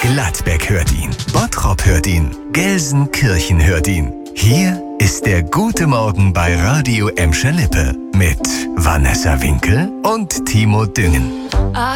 Gladbeck hört ihn. Bottrop hört ihn. Gelsenkirchen hört ihn. Hier ist der Gute Morgen bei Radio Emscher Lippe mit Vanessa Winkel und Timo Düngen.